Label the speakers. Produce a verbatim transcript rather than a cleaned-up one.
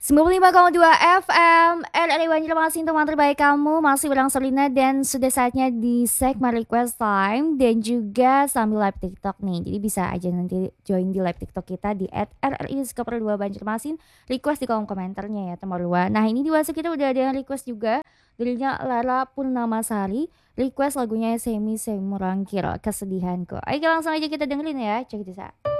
Speaker 1: sembilan puluh lima koma dua F M R R I Banjarmasin, teman terbaik kamu masih bareng Selina dan sudah saatnya di segmen request time dan juga sambil live TikTok nih. Jadi bisa aja nanti join di live TikTok kita di at R R I underscore dua Banjarmasin, request di kolom komentarnya ya teman dua. Nah ini di WhatsApp kita udah ada yang request juga, dirinya Lara Purnamasari, request lagunya Semi Semurangkir, Kesedihanku. Ayo langsung aja kita dengerin ya, cek itu sa.